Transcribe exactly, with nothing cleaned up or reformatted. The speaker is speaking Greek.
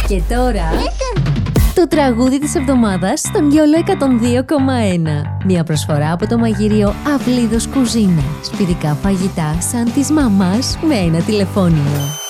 Και τώρα... το τραγούδι της εβδομάδας στον Γιόλο εκατόν δύο κόμμα ένα. Μια προσφορά από το μαγειρίο Αυλίδος Κουζίνα. Σπιτικά φαγητά σαν της μαμάς με ένα τηλεφώνημα.